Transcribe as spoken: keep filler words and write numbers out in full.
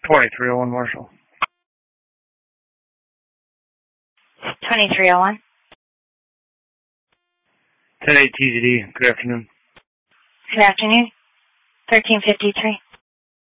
twenty-three oh one Marshall. twenty-three oh one. ten eight T Z D. Good afternoon. Good afternoon. thirteen fifty-three.